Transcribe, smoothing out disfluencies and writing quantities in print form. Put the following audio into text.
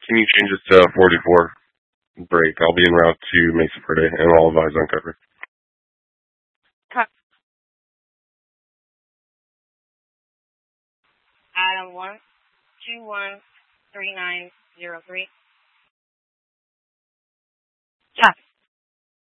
Can you change this to 44 break? I'll be en route to Mesa Verde, and I'll advise on cover. Adam 1213903. Copy.